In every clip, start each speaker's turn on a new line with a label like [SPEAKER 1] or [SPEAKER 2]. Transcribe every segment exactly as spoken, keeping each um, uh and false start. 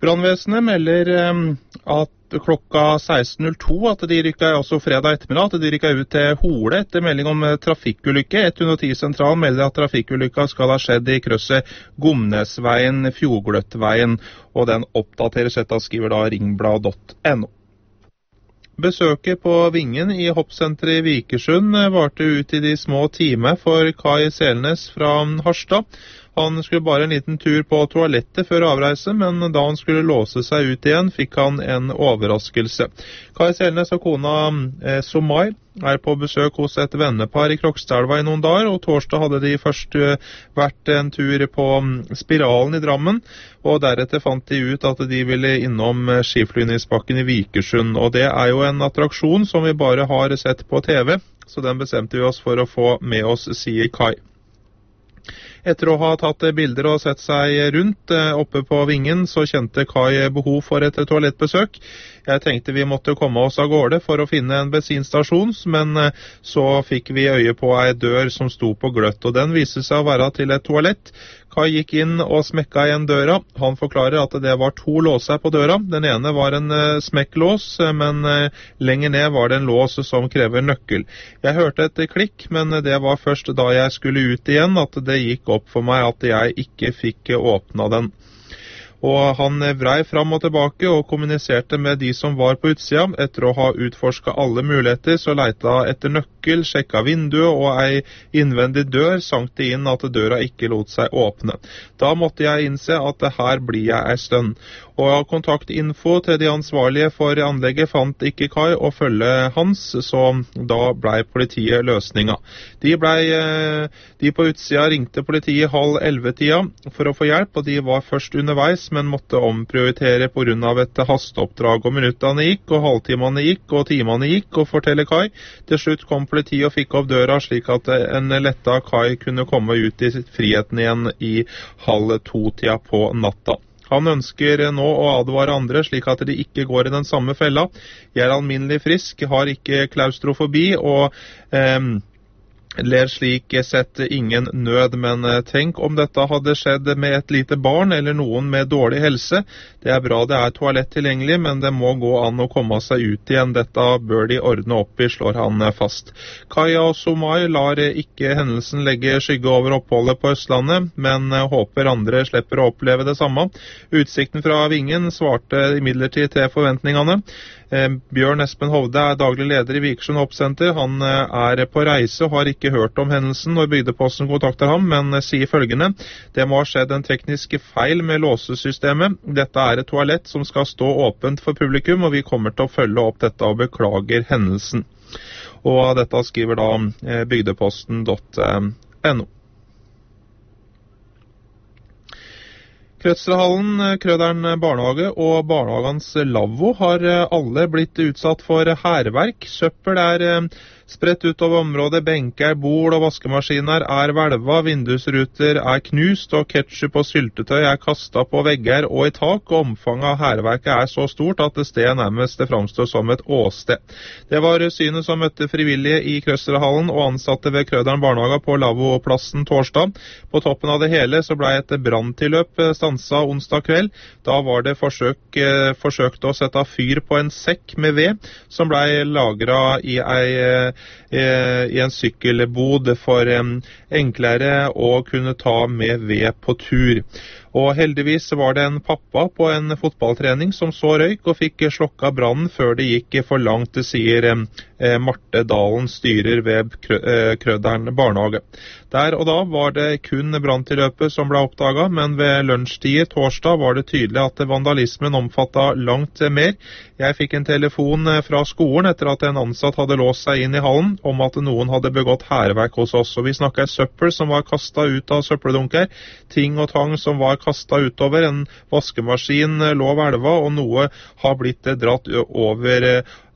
[SPEAKER 1] Brannvesenet melder at klokka seksten null to at de rykket, altså fredag ettermiddag, at de rykket ut til Hole etter melding om trafikkulykke. ett hundre og ti sentral melder at trafikkulykka skal ha skjedd i krysset Gomnesveien, Fjordgløttveien, og den oppdateres etter, skriver da ringblad punktum no. Besøket på Vingen i hoppsenteret i Vikersund varte ut i de små timer for Kai Selnes fra Harstad. Han skulle bare en liten tur på toalettet før avreise, men da han skulle låse seg ut igjen, fikk han en overraskelse. Kai Selnes og kona eh, Somai er på besøk hos et vennepar i Krokstadelva i noen dager, og torsdag hadde de først uh, vært en tur på um, Spiralen i Drammen, og deretter fant de ut at de ville innom uh, skiflyvningsbakken i Vikersund, og det er jo en attraksjon som vi bare har sett på T V, så den bestemte vi oss for å få med oss, sier Kai. Etter å ha tatt bilder og sett seg rundt oppe på Vingen, så kjente Kai behov for et toalettbesøk. Jeg tenkte vi måtte komme oss av gårde for å finne en bensinstasjon, men så fikk vi øye på ei dør som sto på gløtt, og den viste seg å være til et toalett. Kai gikk inn og smekka igjen døra. Han forklarer at det var to låser på døra. Den ene var en smekklås, men lenger ned var det en lås som krever nøkkel. Jeg hørte et klikk, men det var først da jeg skulle ut igjen at det gikk opp for meg at jeg ikke fikk åpna den. Og han vrei fram og tilbake og kommuniserte med de som var på utsida. Etter å ha utforsket alle muligheter, så leita etter nøkkel, sjekka vinduet og ei innvendig dør, sank det inn at døra ikke lot seg åpne. Da måtte jeg innse at her blir jeg ei stund. Og av kontaktinfo til de ansvarlige for anlegget fant ikke Kai og følge hans, så da blei politiet løsninga. De, ble, de på utsida ringte politiet halv elleve-tida for å få hjelp, og de var først underveis, men måtte omprioritere på grunn av et hasteoppdrag, og minuttene gikk, og halvtimene gikk, og timene gikk, og forteller Kai. Til slutt kom politiet og fikk opp døra, slik at en letta Kai kunne komme ut i friheten igjen i halv to-tida på natta. Han ønsker nå å advare andre, slik at de ikke går i den samme fella. Jeg er alminnelig frisk, har ikke klaustrofobi, og eh, ler slik sett ingen nød, men tenk om dette hadde skjedd med et lite barn eller noen med dårlig helse. Det er bra det er toalett tilgjengelig, men det må gå an å komme seg ut igjen. Dette bør de ordne opp i, slår han fast. Kai og Somai lar ikke hendelsen legge skygge over oppholdet på Østlandet, men håper andre slipper å oppleve det samme. Utsikten fra Vingen svarte imidlertid til forventningene. Bjørn Espen Hovde er daglig leder i Vikersund Hoppsenter. Han er på reise og har ikke hørt om hendelsen når Bygdeposten kontakter ham, men sier følgende: det må ha skjedd en teknisk feil med låsesystemet. Dette er et toalett som skal stå åpent for publikum, og vi kommer til å følge opp dette og beklager hendelsen. Og dette skriver da bygdeposten punktum no. Krødsrehallen, Krøderen barnehage og barnehagens lavvo har alle blitt utsatt for hærverk. Søppel er spredt utover området, benker, bord og vaskemaskiner er hvelva, vindusruter er knust, og ketchup og syltetøy er kastet på vegger og i tak, og omfanget av hærverket er så stort at det stedet nærmest framstår som et åsted. Det var synet som møtte frivillige i Krødsrehallen og ansatte ved Krøderen barnehage på lavvoplassen torsdag. På toppen av det hele så ble et branntilløp stansa onsdag kveld. Da var det forsøk, forsøkt å sette fyr på en sekk med ved, som ble lagret i ei i en sykkelbod for enklere å kunne ta med ved på tur. Og heldigvis var det en pappa på en fotballtrening som så røyk og fikk slokka brannen før det gikk for langt, sier eh, Marte Dalen, styrer ved Krøderen barnehage. Der og da var det kun branntilløpet som ble oppdaget, men ved lunsjtid torsdag var det tydelig at vandalismen omfattet langt mer. Jeg fikk en telefon fra skolen etter at en ansatt hadde låst seg inn i hallen om at noen hadde begått hærverk hos oss. Og vi snakket søppel som var kastet ut av søppeldunker, ting og tang som var kastet utover, en vaskemaskin lå hvelva, og noe har blitt dratt over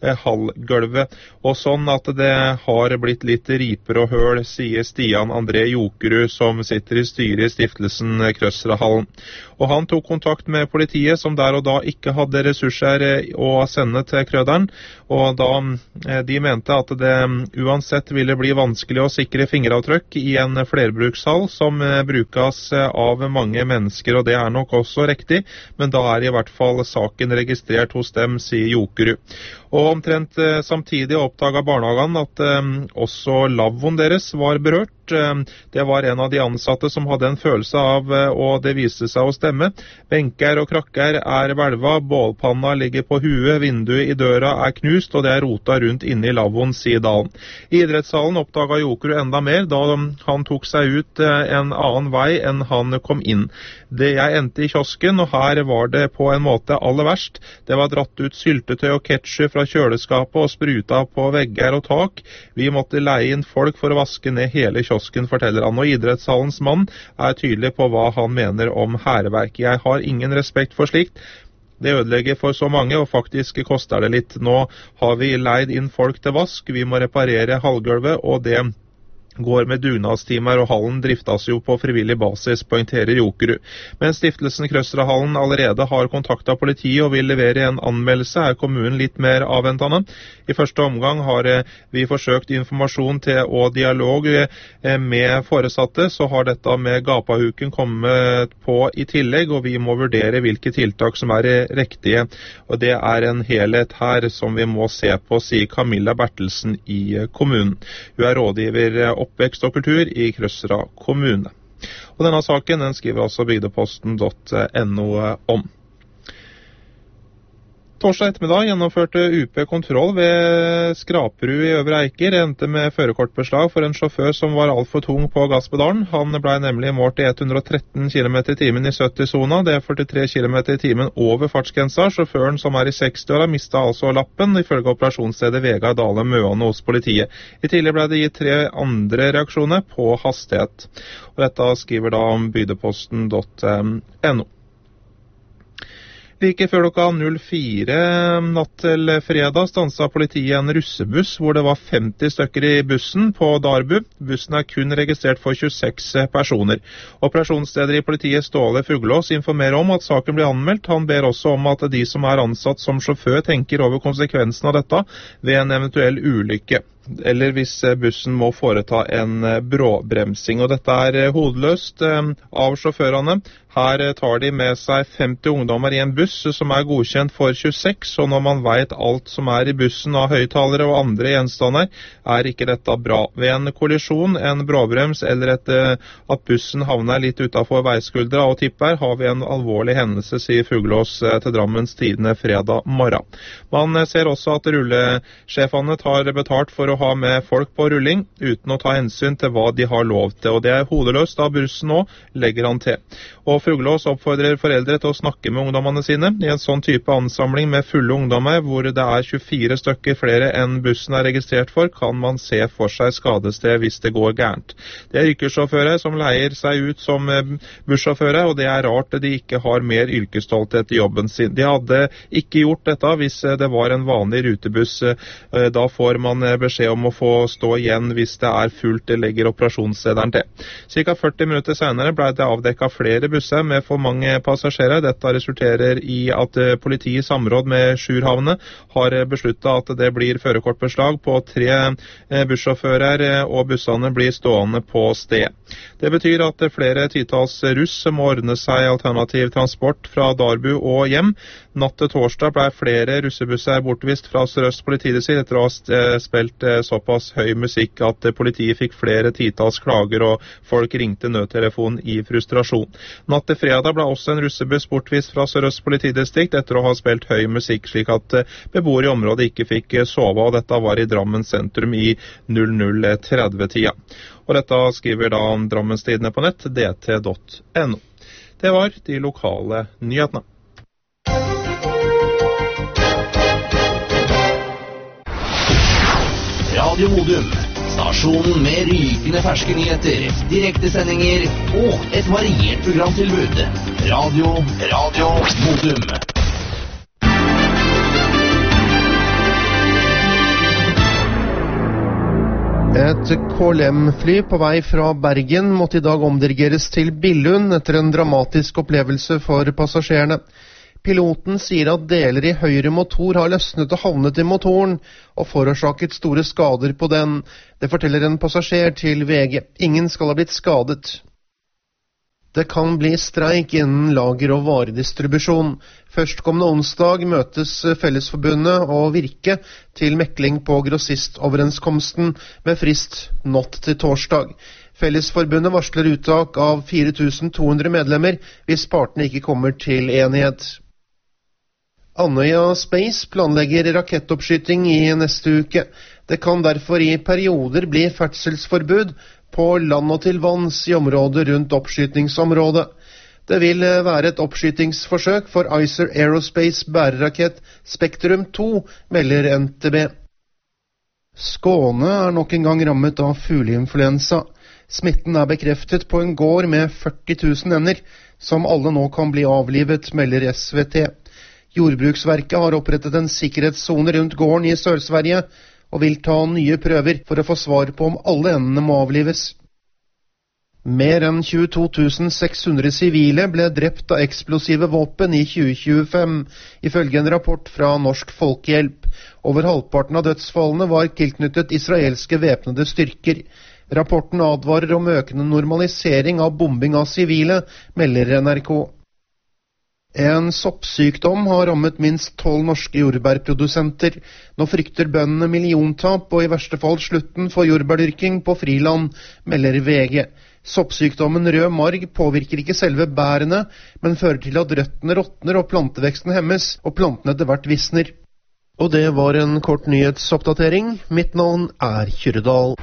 [SPEAKER 1] hallgulvet. Og sånn at det har blitt litt riper og høl, sier Stian André Jokerud, som sitter i styret i stiftelsen Krøsrahallen. Og han tok kontakt med politiet, som der og da ikke hadde ressurser å sende til Krøderen, og da de mente at det uansett ville bli vanskelig å sikre fingeravtrykk i en flerbrukshall som brukes av mange mennesker, og det er nok også riktig, men da er i hvert fall saken registrert hos dem, sier Jokerud. Og omtrent samtidig oppdaget barnehagen at eh, også lavvoen deres var berørt. Det var en av de ansatte som hadde en følelse av, og det viste seg å stemme. Benker og krakker er hvelva, bålpanna ligger på huet, vinduet i døra er knust, og det er rota rundt inne i lavvoen, sier Dalen. I idrettshallen oppdaget Jokerud enda mer da han tok seg ut en annen vei enn han kom inn. Det jeg endte i kiosken, og her var det på en måte aller verst. Det var dratt ut syltetøy og ketchup fra kjøleskapet og spruta på vegger og tak. Vi måtte leie inn folk for å vaske ned hele kiosken, forteller han. Og idrettshallens mann er tydelig på hva han mener om hærverk. Jeg har ingen respekt for slikt. Det ødelegger for så mange, og faktisk koster det litt. Nå har vi leid inn folk til vask, vi må reparere hallgulvet, og det går med dugnadstimer, og hallen driftes jo på frivillig basis, poengterer Jokerud. Men stiftelsen Krøsrahallen allerede har kontaktet politiet og vil levere en anmeldelse, er kommunen litt mer avventende. I første omgang har vi forsøkt informasjon til og dialog med foresatte, så har dette med gapahuken kommet på i tillegg, og vi må vurdere hvilke tiltak som er riktige. Og det er en helhet her som vi må se på, sier Camilla Bertelsen i kommunen. Hun er rådgiver oppvekst og kultur i Krøsra kommune. Og denne saken den skriver altså bygdeposten punktum no om. Torsdag ettermiddag gjennomførte U P kontroll ved Skraperud i Øvre Eiker, endte med førerkortbeslag for en sjåfør som var alt for tung på gasspedalen. Han ble nemlig målt i hundre og tretten kilometer i timen i sytti-sona, det er førtitre kilometer i timen over fartsgrensa. Sjåføren, som er i seksti-åra, mistet altså lappen, ifølge operasjonsstedet Vegard Dale Møane hos politiet. I tillegg ble det gitt tre andre reaksjoner på hastighet. Og dette skriver da om bygdeposten punktum no. Like før klokka null fire natt til fredag stanset politiet en russebuss hvor det var femti stykker i bussen på Darbu. Bussen er kun registrert for tjueseks personer. Operasjonsleder i politiet Ståle Fuglås informerer om at saken blir anmeldt. Han ber også om at de som er ansatt som sjåfør tenker over konsekvensen av dette ved en eventuell ulykke, eller hvis bussen må foreta en bråbremsing. Og dette er hodeløst av sjåførene. Her tar de med seg femti ungdommer i en buss som er godkjent for tjueseks, og når man vet alt som er i bussen av høyttalere og andre gjenstander, er ikke dette bra. Ved en kollisjon, en bråbrems eller et, at bussen havner litt utenfor veiskuldra og tipper, har vi en alvorlig hendelse, sier Fuglås til Drammens Tidende fredag morgen. Man ser også at rullesjefene tar betalt for å ha med folk på rulling, uten å ta hensyn til hva de har lov til, og det er hodeløst av bussen nå, legger han til. Og Fuglås oppfordrer foreldre til å snakke med ungdommene sine. I en sånn type ansamling med fulle ungdommer, hvor det er tjuefire stykker flere enn bussen er registrert for, kan man se for seg skadested hvis det går gærent. Det er yrkessjåfører som leier seg ut som bussjåfører, og det er rart de ikke har mer yrkesstolthet i jobben sin. De hadde ikke gjort dette hvis det var en vanlig rutebuss. Da får man beskjed om å få stå igjen hvis det er fullt, det legger operasjonslederen til. Cirka førti minutter senere ble det avdekket flere busser med for mange passasjerer. Dette resulterer i at politiet i samråd med Sjurhavne har besluttet at det blir førerkortbeslag på tre bussjåfører, og bussene blir stående på sted. Det betyr at flere titalls russ må ordne seg alternativ transport fra Darbu og hjem. Natt til torsdag ble flere russebusser bortvist fra Sør-Øst politidistrikt etter å ha spilt såpass høy musikk at politiet fikk flere titalls klager og folk ringte nødtelefon i frustrasjon. Natt til fredag ble også en russebuss bortvist fra Sør-Øst politidistrikt etter å ha spilt høy musikk, slik at beboere i området ikke fikk sove, og dette var i Drammen sentrum i null null tretti-tida. Og dette skriver da om Drammens Tidende på nett, d t punktum no. Det var de lokale nyhetene.
[SPEAKER 2] Radio Modum, stasjonen med rykende ferske nyheter, direktesendinger og et variert programtilbud. Radio, Radio Modum.
[SPEAKER 3] Et K L M-fly på vei fra Bergen måtte i dag omdirigeres til Billund etter en dramatisk opplevelse for passasjerene. Piloten sier at deler i høyre motor har løsnet og havnet i motoren og forårsaket store skader på den. Det forteller en passasjer til V G. Ingen skal ha blitt skadet. Det kan bli streik innen lager- og varedistribusjon. Førstkommende onsdag møtes Fellesforbundet og Virke til mekling på grossistoverenskomsten med frist natt til torsdag. Fellesforbundet varsler uttak av fire tusen to hundre medlemmer hvis partene ikke kommer til enighet. Andøya Space planlegger rakettoppskyting i neste uke. Det kan derfor i perioder bli ferdselsforbud på land og til vanns i området rundt oppskytingsområdet. Det vil være et oppskytingsforsøk for Icer Aerospace bærerakett Spektrum to, melder N T B. Skåne er nok en gang rammet av fugleinfluensa. Smitten er bekreftet på en gård med førti tusen ender, som alle nå kan bli avlivet, melder S V T. Jordbruksverket har opprettet en sikkerhetszone rundt gården i Sør-Sverige, og vil ta nye prøver for å få svar på om alle endene må avlives. Mer enn tjueto tusen seks hundre sivile ble drept av eksplosive våpen i tjue tjuefem, ifølge en rapport fra Norsk Folkehjelp. Over halvparten av dødsfallene var tilknyttet israelske væpnede styrker. Rapporten advarer om økende normalisering av bombing av sivile, melder N R K. En soppsykdom har rammet minst tolv norske jordbærprodusenter. Nå frykter bøndene milliontap og i verste fall slutten for jordbærdyrking på friland, melder V G. Soppsykdommen rød marg påvirker ikke selve bærene, men fører til at røttene råtner og planteveksten hemmes, og plantene etter hvert visner. Og det var en kort nyhetsoppdatering. Mitt navn er Kyrredal.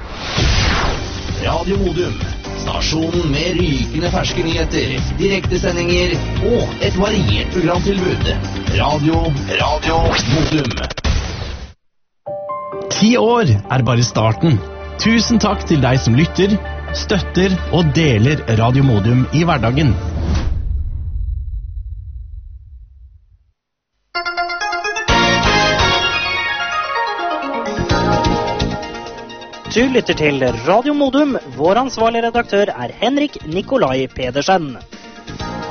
[SPEAKER 2] Radio Modum, stasjonen med rykende ferske nyheter, direktesendinger og et variert programtilbud. Radio, Radio Modum.
[SPEAKER 4] Ti år er bare starten. Tusen takk til deg som lytter, støtter og deler Radio Modum i hverdagen.
[SPEAKER 5] Du lytter til Radio Modum. Vår ansvarlige redaktør er Henrik Nikolai Pedersen.